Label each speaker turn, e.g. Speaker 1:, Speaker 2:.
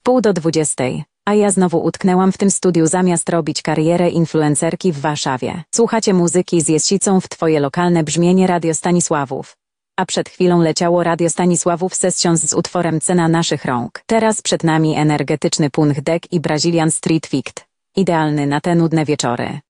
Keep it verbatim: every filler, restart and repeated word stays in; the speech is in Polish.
Speaker 1: Pół do dwudziestej, a ja znowu utknęłam w tym studiu zamiast robić karierę influencerki w Warszawie. Słuchacie muzyki z Jesicą w twoje lokalne brzmienie Radio Stanisławów. A przed chwilą leciało Radio Stanisławów Sessions z utworem Cena naszych rąk. Teraz przed nami energetyczny Punch Deck i Brazilian Street Fight. Idealny na te nudne wieczory.